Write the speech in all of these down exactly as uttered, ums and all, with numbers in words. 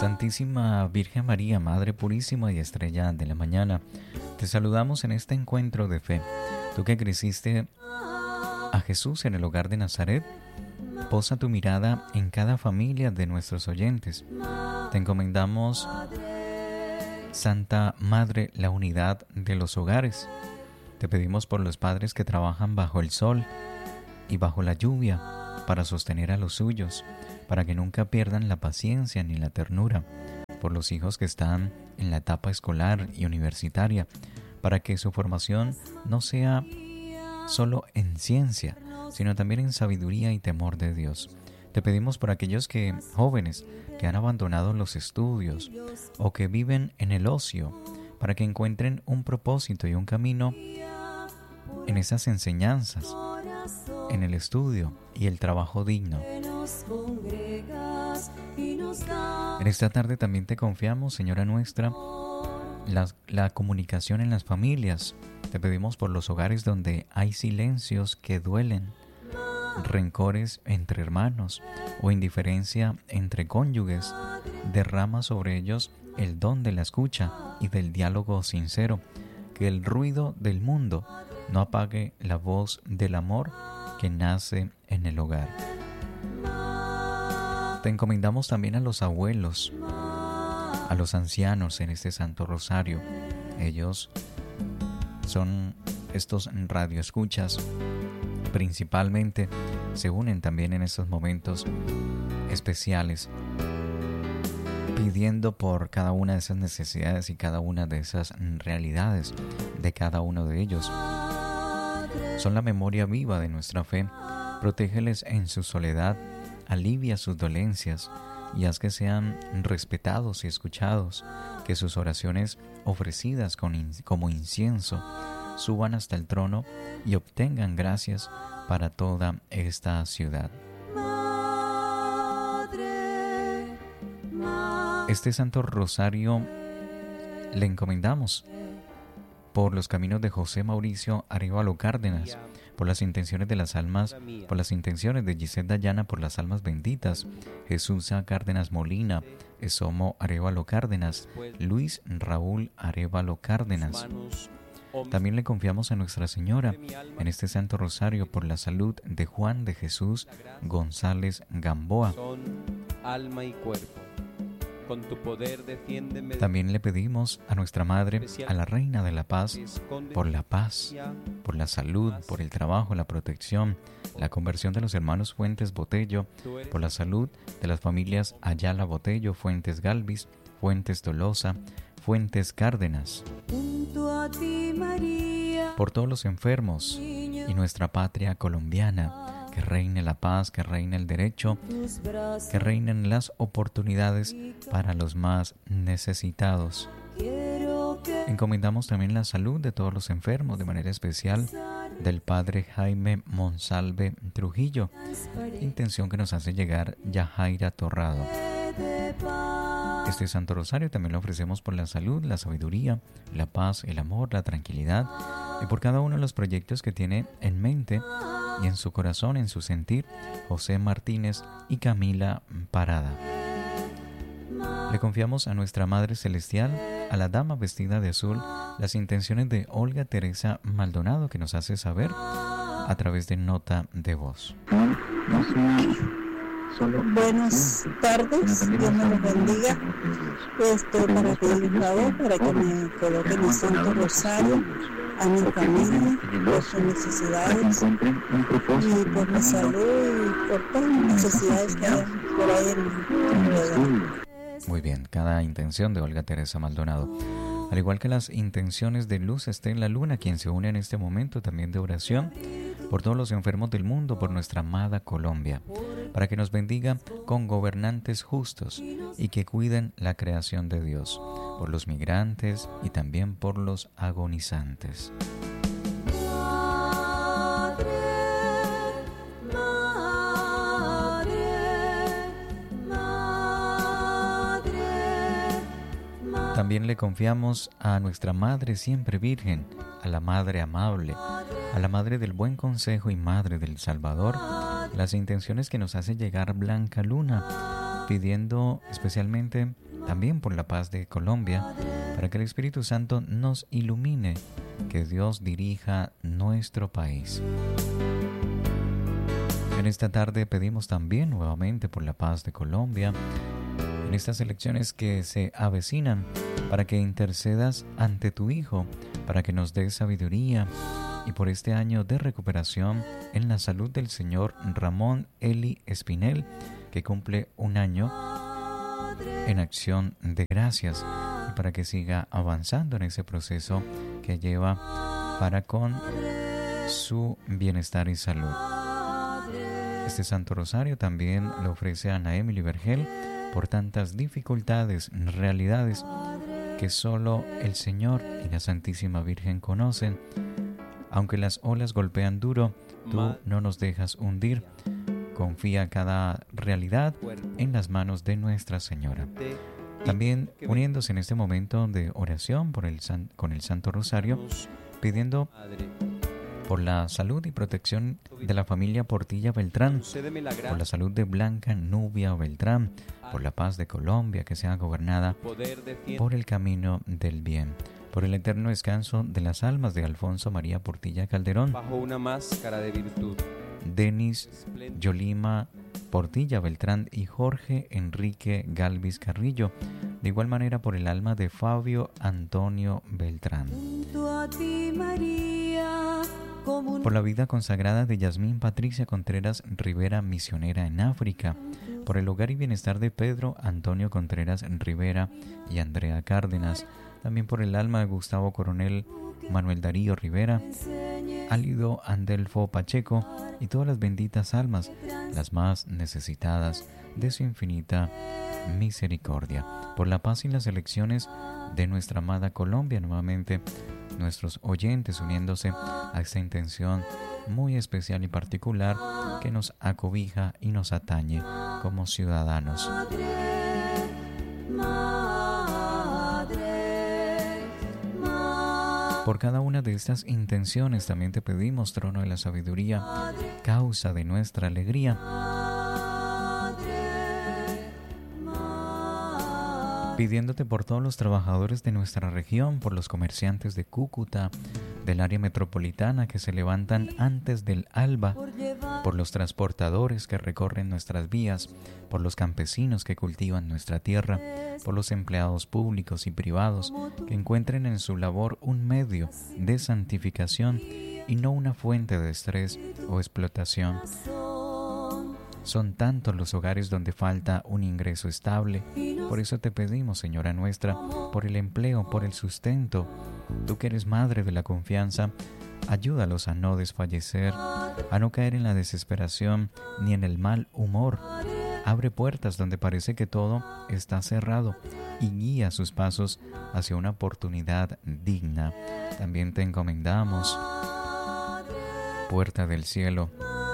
Santísima Virgen María, Madre Purísima y Estrella de la Mañana, te saludamos en este encuentro de fe. Tú que creciste a Jesús en el hogar de Nazaret, posa tu mirada en cada familia de nuestros oyentes. Te encomendamos, Santa Madre, la unidad de los hogares. Te pedimos por los padres que trabajan bajo el sol y bajo la lluvia para sostener a los suyos, para que nunca pierdan la paciencia ni la ternura, por los hijos que están en la etapa escolar y universitaria, para que su formación no sea solo en ciencia, sino también en sabiduría y temor de Dios. Te pedimos por aquellos que, jóvenes que han abandonado los estudios o que viven en el ocio, para que encuentren un propósito y un camino en esas enseñanzas, en el estudio y el trabajo digno. En esta tarde también te confiamos, Señora nuestra, la, la comunicación en las familias. Te pedimos por los hogares donde hay silencios que duelen, rencores entre hermanos o indiferencia entre cónyuges. Derrama sobre ellos el don de la escucha y del diálogo sincero. Que el ruido del mundo no apague la voz del amor que nace en el hogar. Te encomendamos también a los abuelos, a los ancianos en este Santo Rosario. Ellos son estos radioescuchas, principalmente se unen también en estos momentos especiales, pidiendo por cada una de esas necesidades y cada una de esas realidades de cada uno de ellos. Son la memoria viva de nuestra fe. Protégeles en su soledad, alivia sus dolencias y haz que sean respetados y escuchados, que sus oraciones ofrecidas con in- como incienso suban hasta el trono y obtengan gracias para toda esta ciudad. Este Santo Rosario le encomendamos por los caminos de José Mauricio Arévalo Cárdenas, por las intenciones de las almas, por las intenciones de Gisette Dayana, por las almas benditas, Jesús Cárdenas Molina, Esomo Arévalo Cárdenas, Luis Raúl Arévalo Cárdenas. También le confiamos a Nuestra Señora en este Santo Rosario por la salud de Juan de Jesús González Gamboa. Alma y cuerpo. Con tu poder defiéndeme. También le pedimos a nuestra Madre, a la Reina de la Paz, por la paz, por la salud, por el trabajo, la protección, la conversión de los hermanos Fuentes Botello, por la salud de las familias Ayala Botello, Fuentes Galvis, Fuentes Tolosa, Fuentes Cárdenas, por todos los enfermos y nuestra patria colombiana. Que reine la paz, que reine el derecho, que reinen las oportunidades para los más necesitados. Encomendamos también la salud de todos los enfermos, de manera especial del Padre Jaime Monsalve Trujillo, intención que nos hace llegar Yajaira Torrado. Este Santo Rosario también lo ofrecemos por la salud, la sabiduría, la paz, el amor, la tranquilidad y por cada uno de los proyectos que tiene en mente y en su corazón, en su sentir, José Martínez y Camila Parada. Le confiamos a nuestra Madre Celestial, a la Dama vestida de azul, las intenciones de Olga Teresa Maldonado, que nos hace saber a través de nota de voz. Buenas tardes, Dios me los bendiga. Estoy para pedir un favor para que me coloquen el Santo Rosario a mi familia, por sus necesidades y por mi salud y por todas las necesidades que hay por ahí en mi hogar. Muy bien, cada intención de Olga Teresa Maldonado, al igual que las intenciones de Luz Estela Luna, quien se une en este momento también de oración por todos los enfermos del mundo, por nuestra amada Colombia, para que nos bendiga con gobernantes justos y que cuiden la creación de Dios, por los migrantes y también por los agonizantes. También le confiamos a nuestra Madre siempre Virgen, a la Madre amable, a la Madre del Buen Consejo y Madre del Salvador, las intenciones que nos hace llegar Blanca Luna, pidiendo especialmente también por la paz de Colombia, para que el Espíritu Santo nos ilumine, que Dios dirija nuestro país. En esta tarde pedimos también nuevamente por la paz de Colombia, en estas elecciones que se avecinan, para que intercedas ante tu Hijo, para que nos dé sabiduría, y por este año de recuperación en la salud del señor Ramón Eli Espinel, que cumple un año en acción de gracias, y para que siga avanzando en ese proceso que lleva para con su bienestar y salud. Este Santo Rosario también le ofrece a Ana Emily Vergel por tantas dificultades, realidades que solo el Señor y la Santísima Virgen conocen. Aunque las olas golpean duro, tú no nos dejas hundir. Confía cada realidad en las manos de Nuestra Señora. También uniéndose en este momento de oración por el san, con el Santo Rosario, pidiendo por la salud y protección de la familia Portilla Beltrán, por la salud de Blanca Nubia Beltrán, por la paz de Colombia, que sea gobernada por el camino del bien, por el eterno descanso de las almas de Alfonso María Portilla Calderón, bajo una máscara de virtud, Denis Yolima Portilla Beltrán y Jorge Enrique Galvis Carrillo, de igual manera por el alma de Fabio Antonio Beltrán, por la vida consagrada de Yasmín Patricia Contreras Rivera, misionera en África, por el hogar y bienestar de Pedro Antonio Contreras Rivera y Andrea Cárdenas, también por el alma de Gustavo Coronel Manuel Darío Rivera, Álido Andelfo Pacheco y todas las benditas almas, las más necesitadas de su infinita misericordia, por la paz y las elecciones de nuestra amada Colombia. Nuevamente nuestros oyentes uniéndose a esta intención muy especial y particular que nos acobija y nos atañe como ciudadanos. Por cada una de estas intenciones también te pedimos, trono de la sabiduría, causa de nuestra alegría, pidiéndote por todos los trabajadores de nuestra región, por los comerciantes de Cúcuta, del área metropolitana que se levantan antes del alba, por los transportadores que recorren nuestras vías, por los campesinos que cultivan nuestra tierra, por los empleados públicos y privados que encuentren en su labor un medio de santificación y no una fuente de estrés o explotación. Son tantos los hogares donde falta un ingreso estable. Por eso te pedimos, Señora nuestra, por el empleo, por el sustento. Tú que eres Madre de la confianza, ayúdalos a no desfallecer, a no caer en la desesperación ni en el mal humor. Abre puertas donde parece que todo está cerrado y guía sus pasos hacia una oportunidad digna. También te encomendamos, puerta del cielo,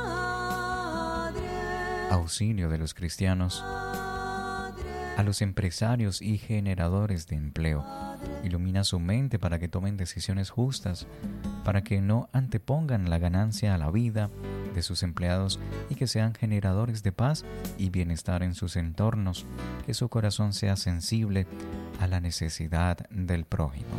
auxilio de los cristianos, a los empresarios y generadores de empleo. Ilumina su mente para que tomen decisiones justas, para que no antepongan la ganancia a la vida de sus empleados y que sean generadores de paz y bienestar en sus entornos, que su corazón sea sensible a la necesidad del prójimo.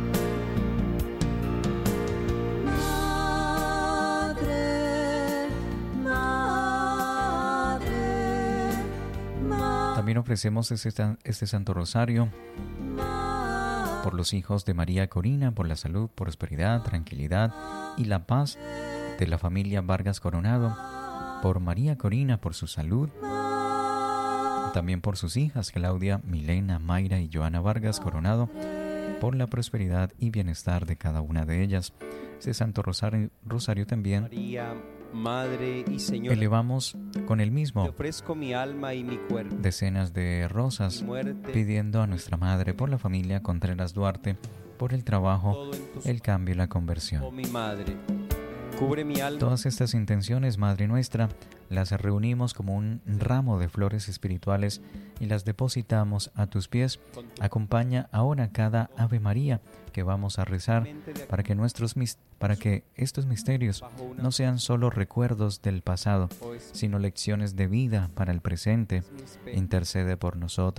También ofrecemos este, este Santo Rosario por los hijos de María Corina, por la salud, prosperidad, tranquilidad y la paz de la familia Vargas Coronado, por María Corina, por su salud, también por sus hijas Claudia, Milena, Mayra y Joana Vargas Coronado, por la prosperidad y bienestar de cada una de ellas. Este Santo Rosario, Rosario también María, Madre y Señora, elevamos con el mismo. te ofrezco mi alma y mi cuerpo, Decenas de rosas, muerte, pidiendo a nuestra Madre por la familia Contreras Duarte, por el trabajo, todo en tus el cambio y la oh conversión. mi Madre. Cubre mi alma. Todas estas intenciones, Madre nuestra, las reunimos como un ramo de flores espirituales y las depositamos a tus pies. Acompaña ahora cada Ave María que vamos a rezar para que, nuestros, para que estos misterios no sean solo recuerdos del pasado, sino lecciones de vida para el presente. Intercede por nosotros.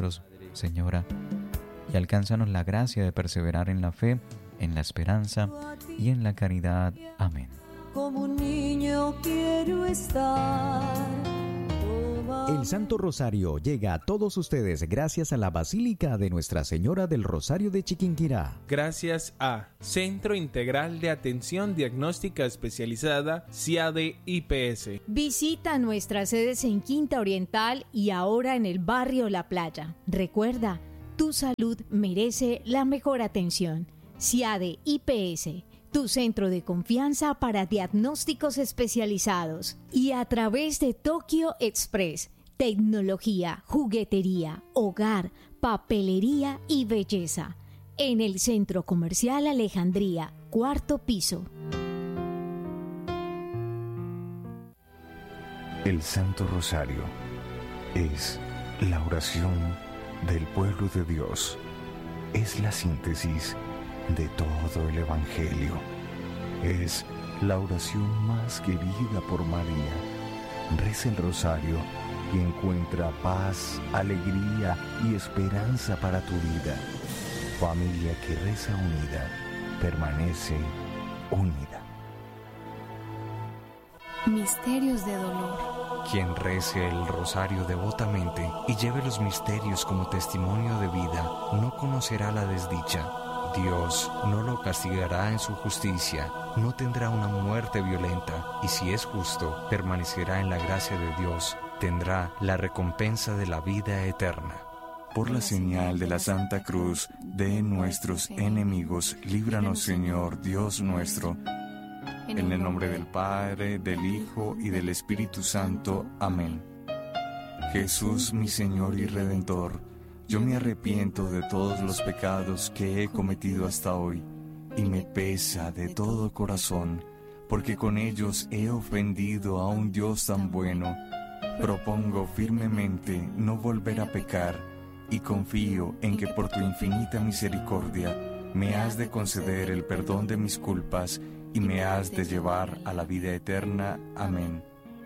Señora, y alcánzanos la gracia de perseverar en la fe, en la esperanza y en la caridad. Amén. Como un niño quiero estar. El Santo Rosario llega a todos ustedes gracias a la Basílica de Nuestra Señora del Rosario de Chiquinquirá. Gracias a Centro Integral de Atención Diagnóstica Especializada, C I A D I P S. Visita nuestras sedes en Quinta Oriental y ahora en el barrio La Playa. Recuerda, tu salud merece la mejor atención. C I A D I P S, tu centro de confianza para diagnósticos especializados. Y a través de Tokyo Express, tecnología, juguetería, hogar, papelería y belleza. En el Centro Comercial Alejandría, cuarto piso. El Santo Rosario es la oración del pueblo de Dios. Es la síntesis de todo el Evangelio. Es la oración más querida por María. Reza el rosario y encuentra paz, alegría y esperanza para tu vida. Familia que reza unida, permanece unida. Misterios de dolor. Quien rece el rosario devotamente y lleve los misterios como testimonio de vida, no conocerá la desdicha. Dios no lo castigará en su justicia, no tendrá una muerte violenta, y si es justo, permanecerá en la gracia de Dios, tendrá la recompensa de la vida eterna. Por la señal de la Santa Cruz de nuestros enemigos, líbranos, Señor, Dios nuestro. En el nombre del Padre, del Hijo y del Espíritu Santo. Amén. Jesús, mi Señor y Redentor, yo me arrepiento de todos los pecados que he cometido hasta hoy, y me pesa de todo corazón, porque con ellos he ofendido a un Dios tan bueno. Propongo firmemente no volver a pecar, y confío en que por tu infinita misericordia me has de conceder el perdón de mis culpas y me has de llevar a la vida eterna. Amén.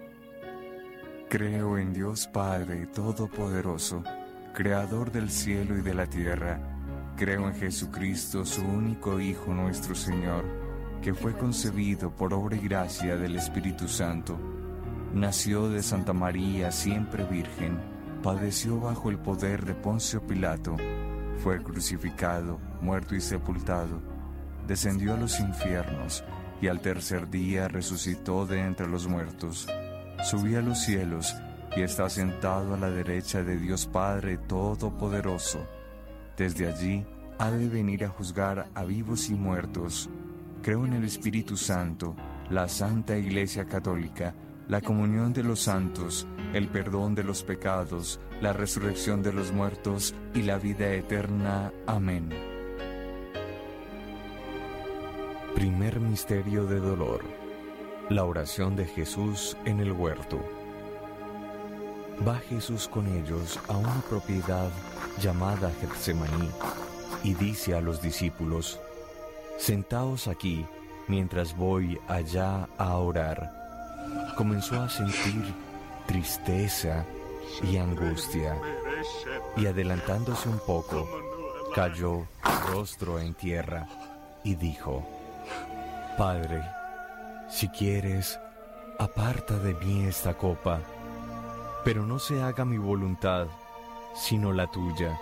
Creo en Dios Padre Todopoderoso, Creador del cielo y de la tierra. Creo en Jesucristo, su único Hijo, nuestro Señor, que fue concebido por obra y gracia del Espíritu Santo. Nació de Santa María, siempre virgen, padeció bajo el poder de Poncio Pilato, fue crucificado, muerto y sepultado, descendió a los infiernos y al tercer día resucitó de entre los muertos, subió a los cielos y está sentado a la derecha de Dios Padre Todopoderoso. Desde allí ha de venir a juzgar a vivos y muertos. Creo en el Espíritu Santo, la Santa Iglesia Católica, la comunión de los santos, el perdón de los pecados, la resurrección de los muertos y la vida eterna. Amén. Primer misterio de dolor. La oración de Jesús en el huerto. Va Jesús con ellos a una propiedad llamada Getsemaní y dice a los discípulos: Sentaos aquí mientras voy allá a orar. Comenzó a sentir tristeza y angustia, y adelantándose un poco, cayó rostro en tierra y dijo: Padre, si quieres, aparta de mí esta copa, pero no se haga mi voluntad, sino la tuya.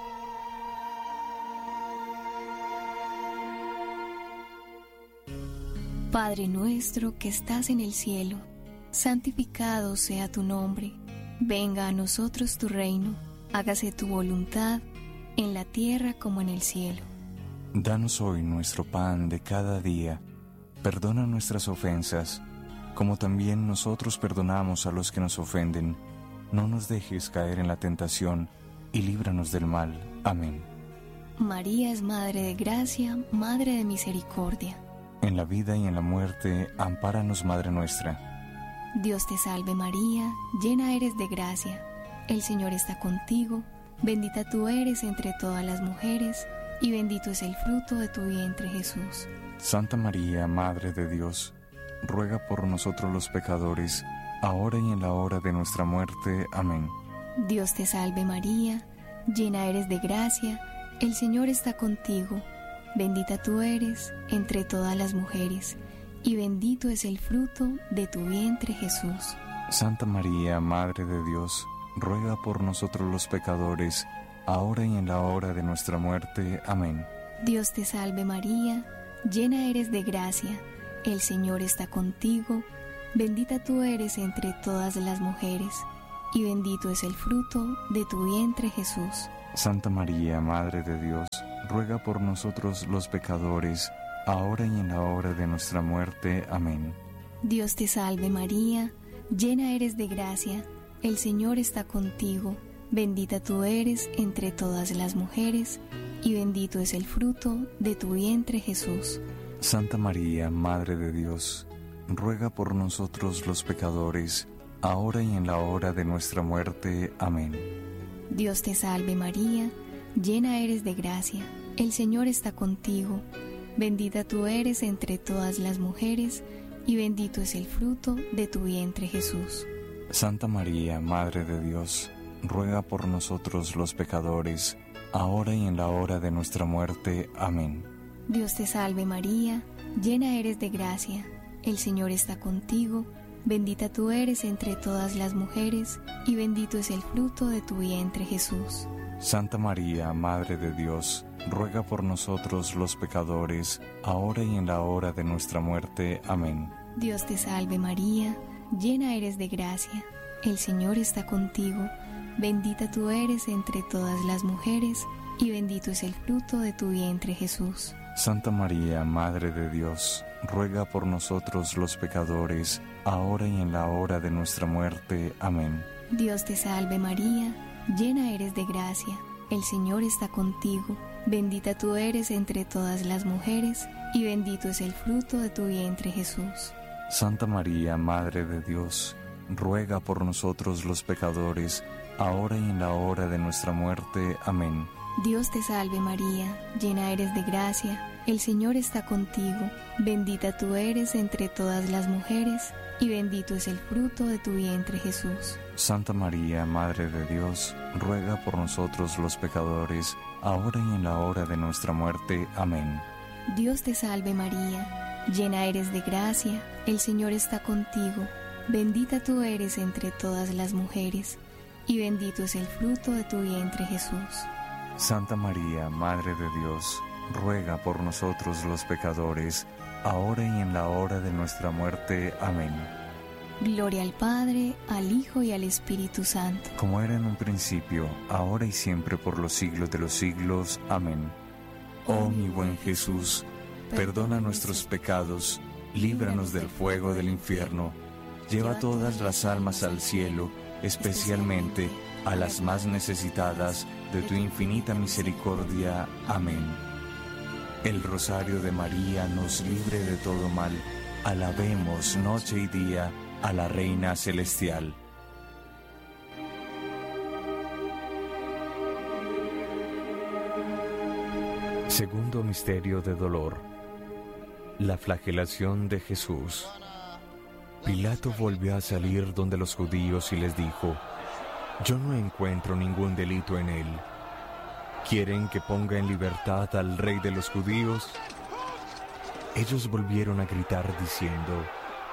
Padre nuestro que estás en el cielo, santificado sea tu nombre. Venga a nosotros tu reino. Hágase tu voluntad, en la tierra como en el cielo. Danos hoy nuestro pan de cada día. Perdona nuestras ofensas, como también nosotros perdonamos a los que nos ofenden. No nos dejes caer en la tentación, y líbranos del mal. Amén. María es Madre de Gracia, Madre de Misericordia. En la vida y en la muerte, ampáranos, Madre nuestra. Dios te salve María, llena eres de gracia. El Señor está contigo, bendita tú eres entre todas las mujeres, y bendito es el fruto de tu vientre Jesús. Santa María, Madre de Dios, ruega por nosotros los pecadores, ahora y en la hora de nuestra muerte. Amén. Dios te salve María, llena eres de gracia, el Señor está contigo. Bendita tú eres entre todas las mujeres, y bendito es el fruto de tu vientre, Jesús. Santa María, Madre de Dios, ruega por nosotros los pecadores, ahora y en la hora de nuestra muerte. Amén. Dios te salve María, llena eres de gracia, el Señor está contigo. Bendita tú eres entre todas las mujeres, y bendito es el fruto de tu vientre, Jesús. Santa María, Madre de Dios, ruega por nosotros los pecadores, ahora y en la hora de nuestra muerte. Amén. Dios te salve María, llena eres de gracia, el Señor está contigo. Bendita tú eres entre todas las mujeres, y bendito es el fruto de tu vientre, Jesús. Santa María, Madre de Dios, ruega por nosotros los pecadores, ahora y en la hora de nuestra muerte. Amén. Dios te salve María, llena eres de gracia, el Señor está contigo. Bendita tú eres entre todas las mujeres, y bendito es el fruto de tu vientre, Jesús. Santa María, Madre de Dios, ruega por nosotros los pecadores, ahora y en la hora de nuestra muerte. Amén. Dios te salve María, llena eres de gracia, el Señor está contigo. Bendita tú eres entre todas las mujeres, y bendito es el fruto de tu vientre, Jesús. Santa María, Madre de Dios, ruega por nosotros los pecadores, ahora y en la hora de nuestra muerte. Amén. Dios te salve María, llena eres de gracia, el Señor está contigo. Bendita tú eres entre todas las mujeres, y bendito es el fruto de tu vientre, Jesús. Santa María, Madre de Dios, ruega por nosotros los pecadores, ahora y en la hora de nuestra muerte. Amén. Dios te salve María, llena eres de gracia, el Señor está contigo. Bendita tú eres entre todas las mujeres, y bendito es el fruto de tu vientre, Jesús. Santa María, Madre de Dios, ruega por nosotros los pecadores, ahora y en la hora de nuestra muerte. Amén. Dios te salve María, llena eres de gracia, el Señor está contigo. Bendita tú eres entre todas las mujeres, y bendito es el fruto de tu vientre, Jesús. Santa María, Madre de Dios, ruega por nosotros los pecadores, ahora y en la hora de nuestra muerte. Amén. Dios te salve María, llena eres de gracia, el Señor está contigo. Bendita tú eres entre todas las mujeres, y bendito es el fruto de tu vientre, Jesús. Santa María, Madre de Dios, ruega por nosotros los pecadores, ahora y en la hora de nuestra muerte. Amén. Gloria al Padre, al Hijo y al Espíritu Santo. Como era en un principio, ahora y siempre por los siglos de los siglos. Amén. Oh mi buen Jesús, perdona nuestros pecados, líbranos del fuego del infierno, lleva todas las almas al cielo, especialmente a las más necesitadas de tu infinita misericordia. Amén. El rosario de María nos libre de todo mal. Alabemos noche y día a la Reina Celestial. Segundo misterio de dolor. La flagelación de Jesús. Pilato volvió a salir donde los judíos y les dijo: yo no encuentro ningún delito en él. ¿Quieren que ponga en libertad al rey de los judíos? Ellos volvieron a gritar diciendo: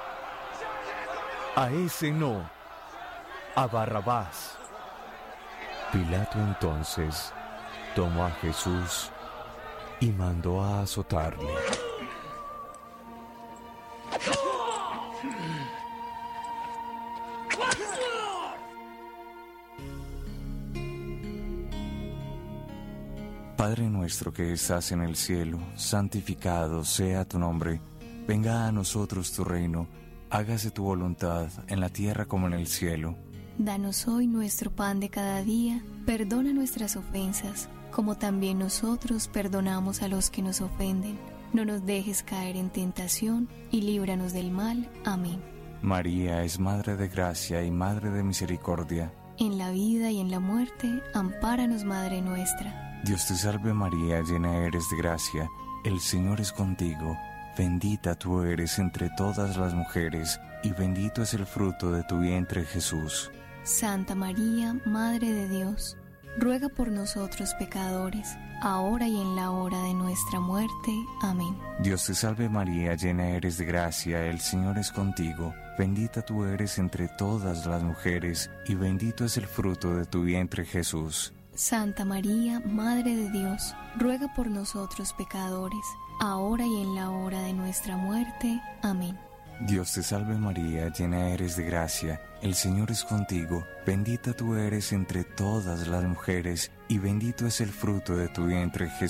a ese no, a Barrabás. Pilato entonces tomó a Jesús y mandó a azotarle. Padre nuestro que estás en el cielo, santificado sea tu nombre. Venga a nosotros tu reino, hágase tu voluntad en la tierra como en el cielo. Danos hoy nuestro pan de cada día, perdona nuestras ofensas, como también nosotros perdonamos a los que nos ofenden. No nos dejes caer en tentación, y líbranos del mal. Amén. María es Madre de Gracia y Madre de Misericordia. En la vida y en la muerte, ampáranos, Madre nuestra. Dios te salve María, llena eres de gracia, el Señor es contigo. Bendita tú eres entre todas las mujeres, y bendito es el fruto de tu vientre, Jesús. Santa María, Madre de Dios, ruega por nosotros pecadores, ahora y en la hora de nuestra muerte. Amén. Dios te salve María, llena eres de gracia, el Señor es contigo. Bendita tú eres entre todas las mujeres, y bendito es el fruto de tu vientre Jesús. Santa María, Madre de Dios, ruega por nosotros pecadores, ahora y en la hora de nuestra muerte. Amén. Dios te salve María, llena eres de gracia, el Señor es contigo. Bendita tú eres entre todas las mujeres, y bendito es el fruto de tu vientre Jesús.